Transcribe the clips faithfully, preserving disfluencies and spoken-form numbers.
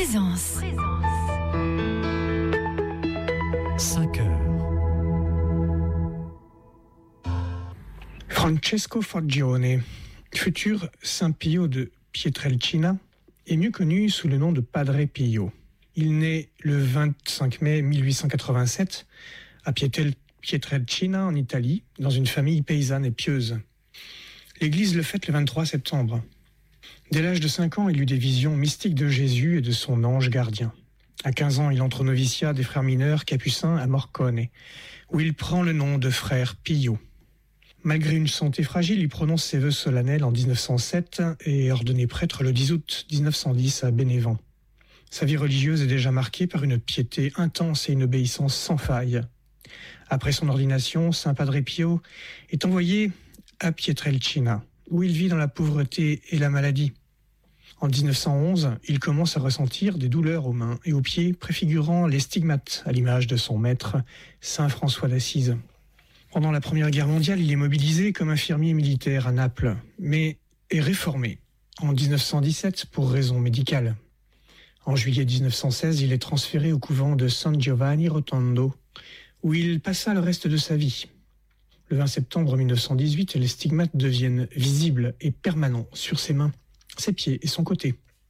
Présence. cinq heures. Francesco Forgione, futur Saint Pio de Pietrelcina, est mieux connu sous le nom de Padre Pio. Il naît le vingt-cinq mai mille huit cent quatre-vingt-sept à Pietrelcina en Italie, dans une famille paysanne et pieuse. L'Église le fête le vingt-trois septembre. Dès l'âge de cinq ans, il eut des visions mystiques de Jésus et de son ange gardien. À quinze ans, il entre au noviciat des frères mineurs capucins à Morcone, où il prend le nom de frère Pio. Malgré une santé fragile, il prononce ses vœux solennels en dix-neuf cent sept et est ordonné prêtre le dix août dix-neuf cent dix à Bénévent. Sa vie religieuse est déjà marquée par une piété intense et une obéissance sans faille. Après son ordination, Saint Padre Pio est envoyé à Pietrelcina, où il vit dans la pauvreté et la maladie. En dix-neuf cent onze, il commence à ressentir des douleurs aux mains et aux pieds, préfigurant les stigmates, à l'image de son maître, Saint François d'Assise. Pendant la Première Guerre mondiale, il est mobilisé comme infirmier militaire à Naples, mais est réformé en dix-neuf cent dix-sept pour raisons médicales. En juillet dix-neuf cent seize, il est transféré au couvent de San Giovanni Rotondo, où il passa le reste de sa vie. Le vingt septembre mille neuf cent dix-huit, les stigmates deviennent visibles et permanents sur ses mains, ses pieds et son côté.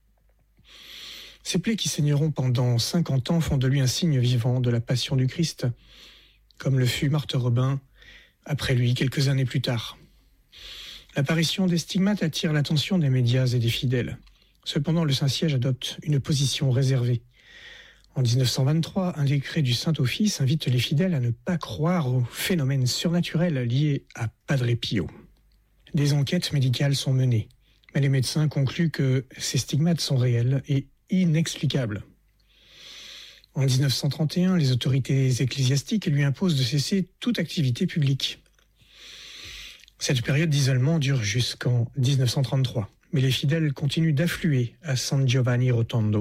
Ces plaies qui saigneront pendant cinquante ans font de lui un signe vivant de la passion du Christ, comme le fut Marthe Robin après lui quelques années plus tard. L'apparition des stigmates attire l'attention des médias et des fidèles. Cependant, le Saint-Siège adopte une position réservée. En dix-neuf cent vingt-trois, un décret du Saint-Office invite les fidèles à ne pas croire aux phénomènes surnaturels liés à Padre Pio. Des enquêtes médicales sont menées, mais les médecins concluent que ces stigmates sont réels et inexplicables. En dix-neuf cent trente et un, les autorités ecclésiastiques lui imposent de cesser toute activité publique. Cette période d'isolement dure jusqu'en dix-neuf cent trente-trois, mais les fidèles continuent d'affluer à San Giovanni Rotondo.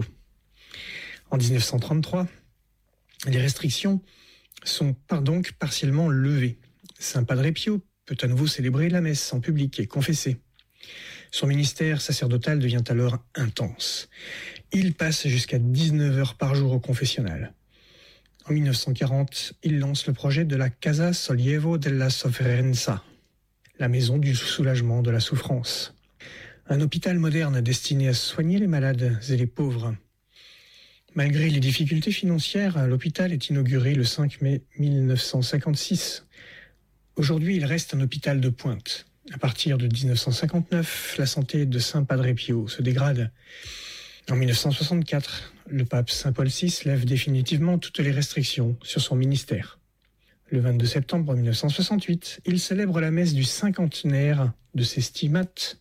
En dix-neuf cent trente-trois, les restrictions sont par donc partiellement levées. Saint Padre Pio peut à nouveau célébrer la messe en public et confesser. Son ministère sacerdotal devient alors intense. Il passe jusqu'à dix-neuf heures par jour au confessionnal. En mille neuf cent quarante, il lance le projet de la Casa Sollievo della Sofferenza, la maison du soulagement de la souffrance. Un hôpital moderne destiné à soigner les malades et les pauvres. Malgré les difficultés financières, l'hôpital est inauguré le cinq mai mille neuf cent cinquante-six. Aujourd'hui, il reste un hôpital de pointe. À partir de dix-neuf cent cinquante-neuf, la santé de Saint Padre Pio se dégrade. En mille neuf cent soixante-quatre, le pape Saint Paul six lève définitivement toutes les restrictions sur son ministère. Le vingt-deux septembre mille neuf cent soixante-huit, il célèbre la messe du cinquantenaire de ses stigmates.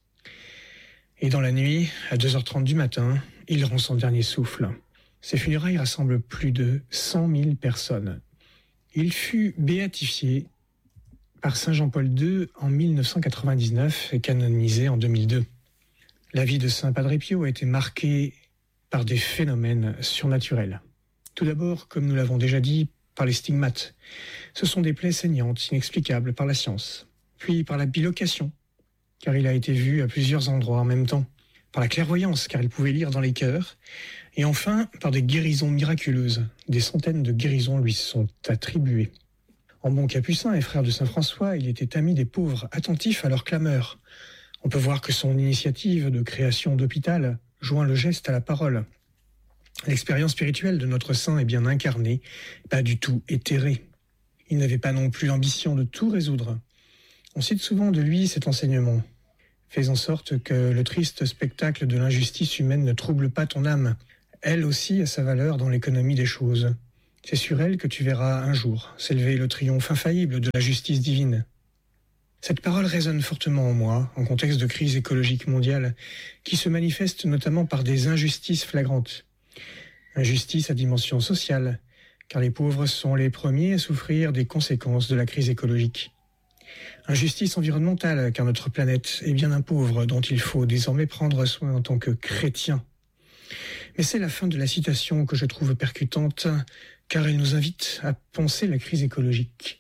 Et dans la nuit, à deux heures trente du matin, il rend son dernier souffle. Ses funérailles rassemblent plus de cent mille personnes. Il fut béatifié par Saint Jean-Paul deux en mille neuf cent quatre-vingt-dix-neuf et canonisé en deux mille deux. La vie de Saint Padre Pio a été marquée par des phénomènes surnaturels. Tout d'abord, comme nous l'avons déjà dit, par les stigmates. Ce sont des plaies saignantes, inexplicables par la science. Puis par la bilocation, car il a été vu à plusieurs endroits en même temps. Par la clairvoyance, car il pouvait lire dans les cœurs. Et enfin, par des guérisons miraculeuses. Des centaines de guérisons lui sont attribuées. En bon capucin et frère de Saint François, il était ami des pauvres, attentif à leurs clameurs. On peut voir que son initiative de création d'hôpital joint le geste à la parole. L'expérience spirituelle de notre saint est bien incarnée, pas du tout éthérée. Il n'avait pas non plus l'ambition de tout résoudre. On cite souvent de lui cet enseignement. Fais en sorte que le triste spectacle de l'injustice humaine ne trouble pas ton âme. Elle aussi a sa valeur dans l'économie des choses. C'est sur elle que tu verras un jour s'élever le triomphe infaillible de la justice divine. Cette parole résonne fortement en moi, en contexte de crise écologique mondiale, qui se manifeste notamment par des injustices flagrantes. Injustice à dimension sociale, car les pauvres sont les premiers à souffrir des conséquences de la crise écologique. Injustice environnementale, car notre planète est bien un pauvre dont il faut désormais prendre soin en tant que chrétien. Mais c'est la fin de la citation que je trouve percutante, car elle nous invite à penser la crise écologique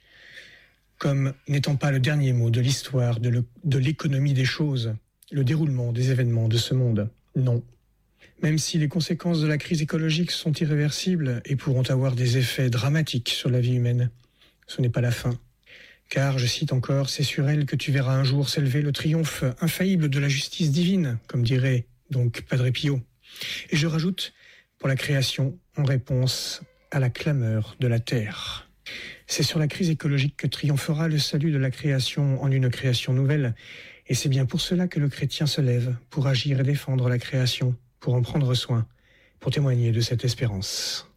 comme n'étant pas le dernier mot de l'histoire de, le, de l'économie des choses, le déroulement des événements de ce monde. Non. Même si les conséquences de la crise écologique sont irréversibles et pourront avoir des effets dramatiques sur la vie humaine, ce n'est pas la fin. Car, je cite encore, c'est sur elle que tu verras un jour s'élever le triomphe infaillible de la justice divine, comme dirait donc Padre Pio. Et je rajoute, pour la création, en réponse à la clameur de la terre. C'est sur la crise écologique que triomphera le salut de la création en une création nouvelle. Et c'est bien pour cela que le chrétien se lève, pour agir et défendre la création, pour en prendre soin, pour témoigner de cette espérance.